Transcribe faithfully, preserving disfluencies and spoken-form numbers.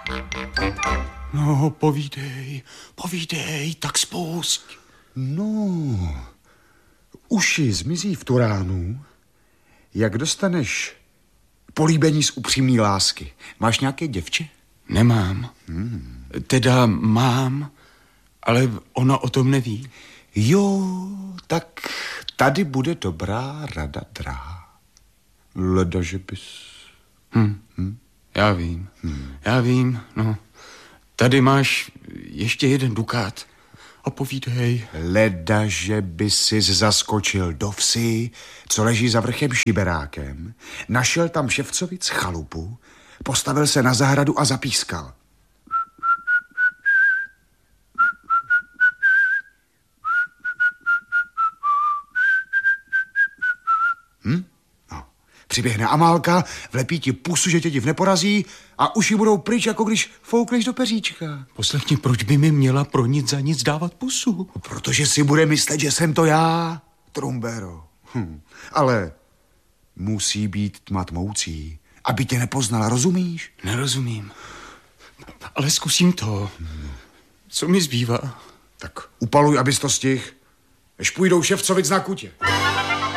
No, povídej, povídej, tak spust. No, uši zmizí v Turánu, jak dostaneš políbení z upřímný lásky. Máš nějaké děvče? Nemám. Hmm. Teda mám, ale ona o tom neví. Jo, tak tady bude dobrá rada drahá. Leda, že bys... Hm. Hm? Já vím, hmm. já vím, no. Tady máš ještě jeden dukát. A povídej. Leda, že by si zaskočil do vsi, co leží za vrchem Šiberákem, našel tam Ševcovic chalupu, postavil se na zahradu a zapískal. Hm? No. Přiběhne Amálka, vlepí ti pusu, že tě div neporazí a uši budou pryč, jako když foukneš do peříčka. Poslechni, proč by mi měla pro nic za nic dávat pusu? Protože si bude myslet, že jsem to já, Trumbero. Hm. Ale musí být tma tmoucí, aby tě nepoznala, rozumíš? Nerozumím, ale zkusím to. Hmm. Co mi zbývá? Tak upaluj, abys to stihl, než půjdou Ševcovic na kutě.